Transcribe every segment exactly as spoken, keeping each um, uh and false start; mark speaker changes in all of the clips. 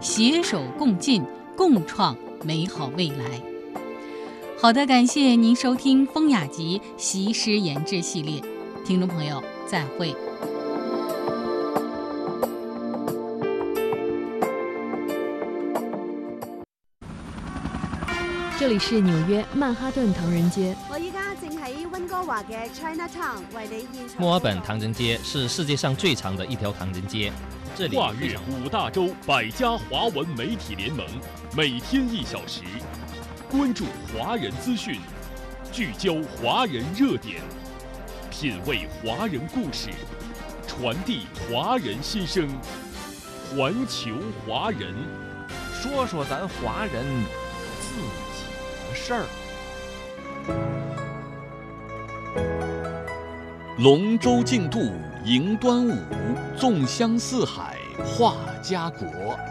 Speaker 1: 携手共进，共创美好未来。好的，感谢您收听风雅集习诗研制系列，听众朋友再会。
Speaker 2: 这里是纽約曼哈頓唐人街。
Speaker 3: 我依家正喺溫哥華嘅 Chinatown 為你現場。
Speaker 4: 墨爾本唐人街是世界上最長的一條唐人街，這裡
Speaker 5: 跨越五大洲百家華文媒體聯盟，每天一小時，關注華人資訊，聚焦華人熱點，品味華人故事，傳遞華人心聲，環球華人，
Speaker 6: 說說咱華人自己的事兒。
Speaker 7: 龍舟競渡迎端午，粽香四海話家國。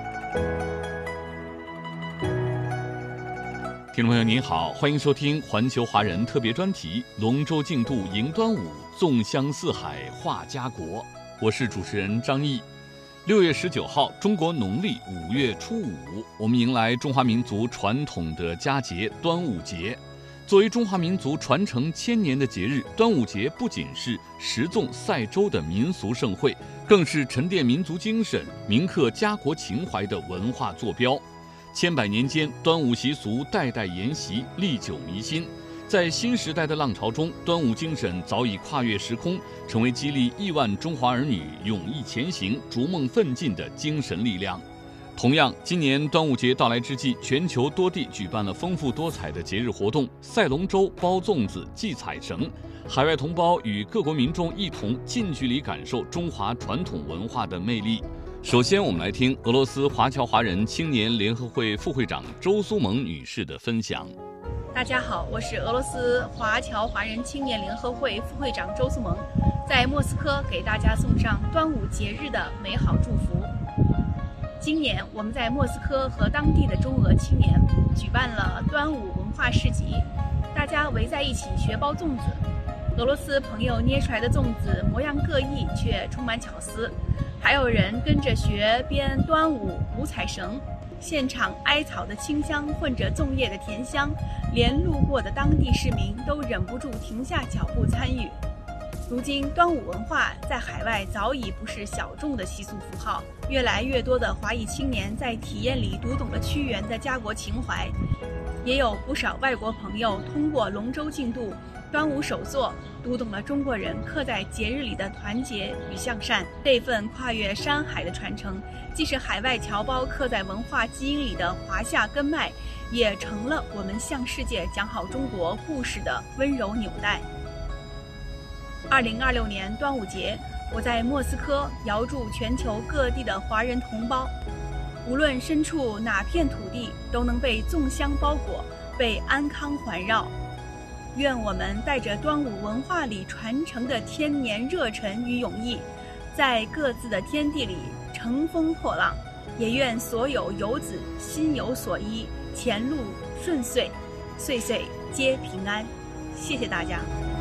Speaker 7: 听众朋友您好，欢迎收听环球华人特别专题龙舟竞渡迎端午，粽香四海话家国。我是主持人张毅。六月十九号，中国农历五月初五，我们迎来中华民族传统的佳节端午节。作为中华民族传承千年的节日，端午节不仅是食粽赛舟的民俗盛会，更是沉淀民族精神、铭刻家国情怀的文化坐标。千百年间，端午习俗代代沿袭，历久弥新。在新时代的浪潮中，端午精神早已跨越时空，成为激励亿万中华儿女勇毅前行、逐梦奋进的精神力量。同样，今年端午节到来之际，全球多地举办了丰富多彩的节日活动，赛龙舟、包粽子、系彩绳，海外同胞与各国民众一同近距离感受中华传统文化的魅力。首先，我们来听俄罗斯华侨华人青年联合会副会长周苏萌女士的分享。
Speaker 8: 大家好，我是俄罗斯华侨华人青年联合会副会长周苏萌，在莫斯科给大家送上端午节日的美好祝福。今年我们在莫斯科和当地的中俄青年举办了端午文化市集，大家围在一起学包粽子。俄罗斯朋友捏出来的粽子模样各异，却充满巧思。还有人跟着学编端午五彩绳，现场艾草的清香混着粽叶的甜香，连路过的当地市民都忍不住停下脚步参与。如今，端午文化在海外早已不是小众的习俗符号，越来越多的华裔青年在体验里读懂了屈原的家国情怀，也有不少外国朋友通过龙舟竞渡、端午手作，读懂了中国人刻在节日里的团结与向善。这份跨越山海的传承，既是海外侨胞刻在文化基因里的华夏根脉，也成了我们向世界讲好中国故事的温柔纽带。二零二六年端午节，我在莫斯科遥祝全球各地的华人同胞，无论身处哪片土地，都能被粽香包裹，被安康环绕。愿我们带着端午文化里传承的千年热忱与勇毅，在各自的天地里乘风破浪。也愿所有游子心有所依，前路顺遂，岁岁皆平安。谢谢大家。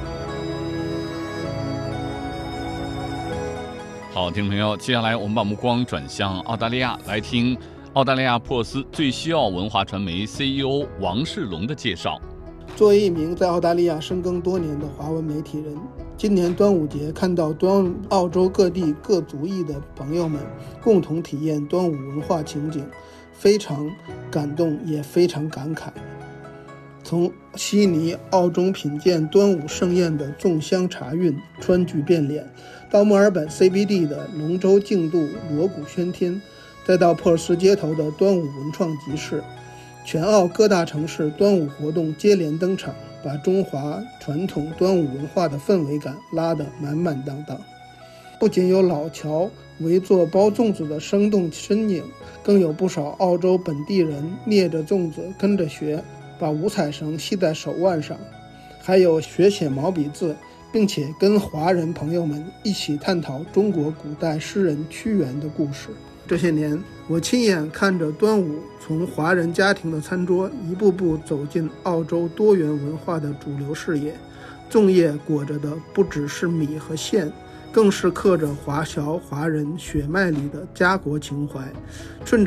Speaker 7: 好，听众朋友，接下来我们把目光转向澳大利亚，来听澳大利亚珀斯最需要文化传媒 C E O 王世龙的介绍。
Speaker 9: 作为一名在澳大利亚深耕多年的华文媒体人，今年端午节看到端澳洲各地各族裔的朋友们共同体验端午文化情景，非常感动，也非常感慨。从悉尼、澳中品鉴端午盛宴的粽香茶韵、川剧变脸，到墨尔本 C B D 的龙舟竞渡锣鼓喧天，再到珀斯街头的端午文创集市，全澳各大城市端午活动接连登场，把中华传统端午文化的氛围感拉得满满当当。不仅有老侨围坐包粽子的生动身影，更有不少澳洲本地人捏着粽子跟着学，把五彩绳系在手腕上，还有学写毛笔字，并且跟华人朋友们一起探讨中国古代诗人屈原的故事。这些年，我亲眼看着端午从华人家庭的餐桌一步步走进澳洲多元文化的主流视野。粽叶裹着的不只是米和馅，更是刻着华侨华人血脉里的家国情怀。顺着